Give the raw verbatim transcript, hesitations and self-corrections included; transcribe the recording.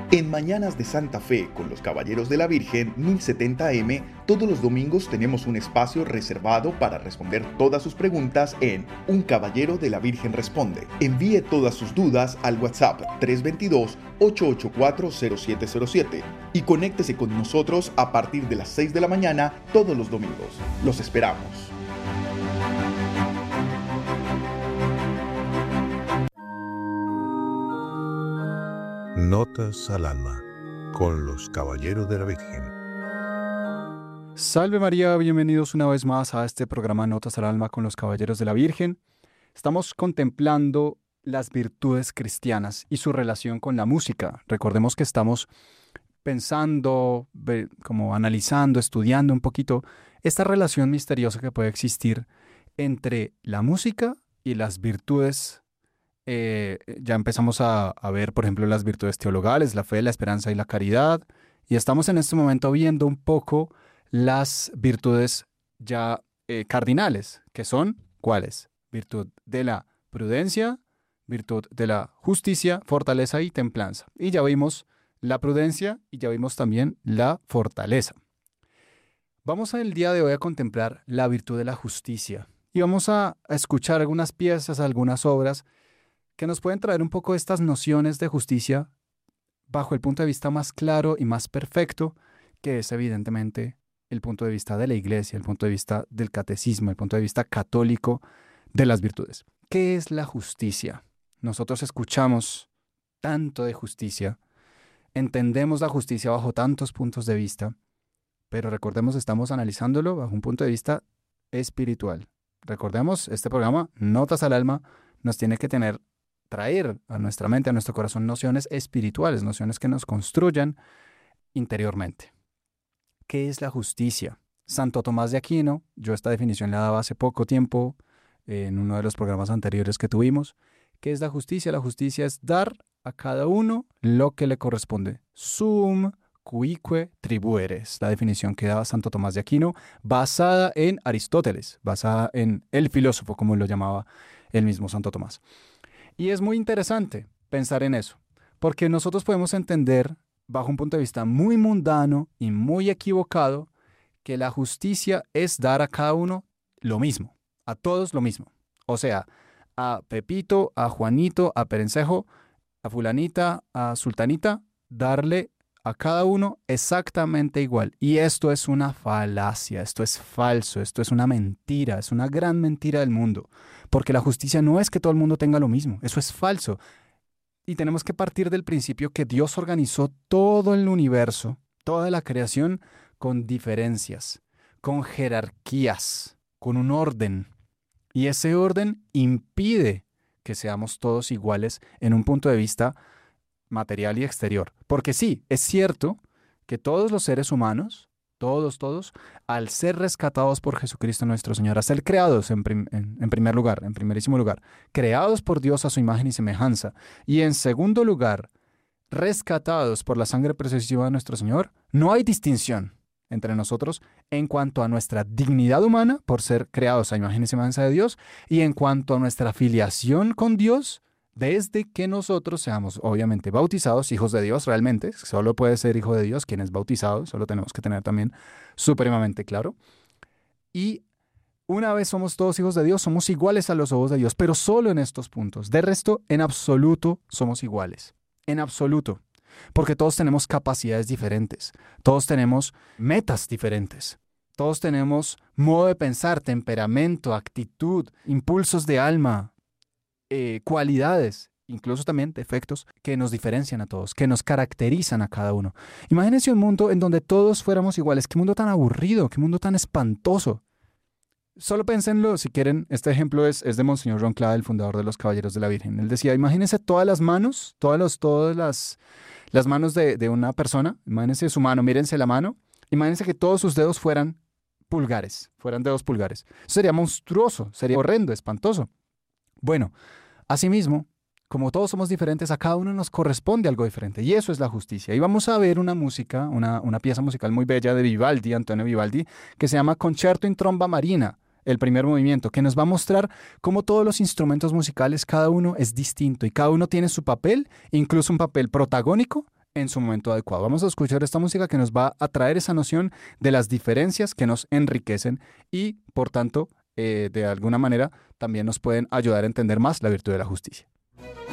En Mañanas de Santa Fe con los Caballeros de la Virgen mil setenta A M, todos los domingos tenemos un espacio reservado para responder todas sus preguntas en Un Caballero de la Virgen Responde. Envíe todas sus dudas al WhatsApp tres dos dos, ocho ocho cuatro, cero siete cero siete y conéctese con nosotros a partir de las seis de la mañana todos los domingos. Los esperamos. Notas al alma, con los Caballeros de la Virgen. Salve María, bienvenidos una vez más a este programa Notas al alma con los Caballeros de la Virgen. Estamos contemplando las virtudes cristianas y su relación con la música. Recordemos que estamos pensando, como analizando, estudiando un poquito esta relación misteriosa que puede existir entre la música y las virtudes. Eh, ya empezamos a, a ver, por ejemplo, las virtudes teologales, la fe, la esperanza y la caridad. Y estamos en este momento viendo un poco las virtudes ya eh, cardinales, que son, ¿cuáles? Virtud de la prudencia, virtud de la justicia, fortaleza y templanza. Y ya vimos la prudencia y ya vimos también la fortaleza. Vamos el día de hoy a contemplar la virtud de la justicia. Y vamos a, a escuchar algunas piezas, algunas obras que nos pueden traer un poco estas nociones de justicia bajo el punto de vista más claro y más perfecto, que es evidentemente el punto de vista de la Iglesia, el punto de vista del catecismo, el punto de vista católico de las virtudes. ¿Qué es la justicia? Nosotros escuchamos tanto de justicia, entendemos la justicia bajo tantos puntos de vista, pero recordemos, estamos analizándolo bajo un punto de vista espiritual. Recordemos, este programa, Notas al Alma, nos tiene que tener traer a nuestra mente, a nuestro corazón, nociones espirituales, nociones que nos construyan interiormente. ¿Qué es la justicia? Santo Tomás de Aquino, yo esta definición la daba hace poco tiempo eh, en uno de los programas anteriores que tuvimos. ¿Qué es la justicia? La justicia es dar a cada uno lo que le corresponde. Sum cuique tribueres, la definición que daba Santo Tomás de Aquino, basada en Aristóteles, basada en el filósofo, como lo llamaba el mismo Santo Tomás. Y es muy interesante pensar en eso, porque nosotros podemos entender, bajo un punto de vista muy mundano y muy equivocado, que la justicia es dar a cada uno lo mismo, a todos lo mismo. O sea, a Pepito, a Juanito, a Perencejo, a fulanita, a sultanita, darle a cada uno exactamente igual. Y esto es una falacia, esto es falso, esto es una mentira, es una gran mentira del mundo. Porque la justicia no es que todo el mundo tenga lo mismo, eso es falso. Y tenemos que partir del principio que Dios organizó todo el universo, toda la creación, con diferencias, con jerarquías, con un orden. Y ese orden impide que seamos todos iguales en un punto de vista material y exterior. Porque sí, es cierto que todos los seres humanos, todos, todos, al ser rescatados por Jesucristo nuestro Señor, a ser creados en, prim- en, en primer lugar, en primerísimo lugar, creados por Dios a su imagen y semejanza, y en segundo lugar, rescatados por la sangre preciosa de nuestro Señor, no hay distinción entre nosotros en cuanto a nuestra dignidad humana por ser creados a imagen y semejanza de Dios, y en cuanto a nuestra filiación con Dios, desde que nosotros seamos, obviamente, bautizados, hijos de Dios realmente. Solo puede ser hijo de Dios quien es bautizado, solo tenemos que tener también supremamente claro. Y una vez somos todos hijos de Dios, somos iguales a los ojos de Dios, pero solo en estos puntos. De resto, en absoluto somos iguales, en absoluto. Porque todos tenemos capacidades diferentes, todos tenemos metas diferentes. Todos tenemos modo de pensar, temperamento, actitud, impulsos de alma, Eh, cualidades, incluso también defectos que nos diferencian a todos, que nos caracterizan a cada uno. Imagínense un mundo en donde todos fuéramos iguales. Qué mundo tan aburrido, qué mundo tan espantoso. Solo pénsenlo, si quieren. Este ejemplo es, es de Monseñor Ronclada, el fundador de los Caballeros de la Virgen. Él decía, imagínense todas las manos, todas, los, todas las, las manos de, de una persona. Imagínense su mano, mírense la mano. Imagínense que todos sus dedos fueran pulgares, fueran dedos pulgares. Eso sería monstruoso, sería horrendo, espantoso. Bueno, asimismo, como todos somos diferentes, a cada uno nos corresponde algo diferente, y eso es la justicia. Y vamos a ver una música, una, una pieza musical muy bella de Vivaldi, Antonio Vivaldi, que se llama Concerto in Tromba Marina, el primer movimiento, que nos va a mostrar cómo todos los instrumentos musicales, cada uno es distinto, y cada uno tiene su papel, incluso un papel protagónico en su momento adecuado. Vamos a escuchar esta música que nos va a traer esa noción de las diferencias que nos enriquecen y, por tanto, eh, de alguna manera también nos pueden ayudar a entender más la virtud de la justicia.